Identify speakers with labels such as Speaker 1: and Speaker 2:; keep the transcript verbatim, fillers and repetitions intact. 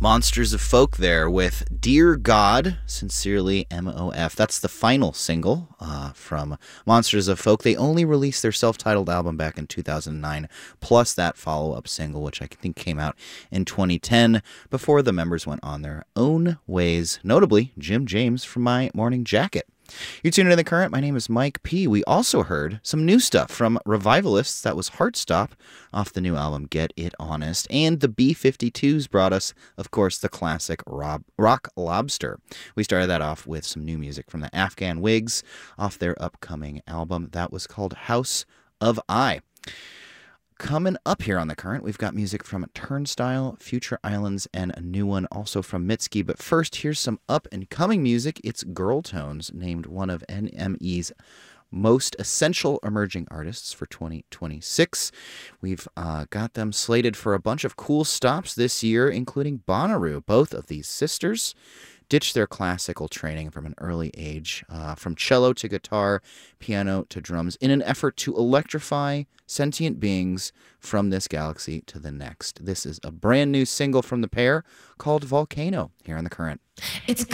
Speaker 1: Monsters of Folk there with Dear God, sincerely M O F. That's the final single uh, from Monsters of Folk. They only released their self-titled album back in two thousand nine, plus that follow-up single, which I think came out in twenty ten, before the members went on their own ways, notably Jim James from My Morning Jacket. You're tuned into The Current. My name is Mike P. We also heard some new stuff from Revivalists. That was Heartstop off the new album Get It Honest. And the B fifty-twos brought us, of course, the classic Rob, Rock Lobster. We started that off with some new music from the Afghan Wigs off their upcoming album. That was called House of I. Coming up here on The Current, we've got music from Turnstile, Future Islands, and a new one also from Mitski. But first, here's some up-and-coming music. It's Girl Tones, named one of N M E's most essential emerging artists for twenty twenty-six. We've uh, got them slated for a bunch of cool stops this year, including Bonnaroo. Both of these sisters ditched their classical training from an early age, uh, from cello to guitar, piano to drums, in an effort to electrify sentient beings from this galaxy to the next. This is a brand new single from the pair called Volcano, here on The Current.
Speaker 2: It's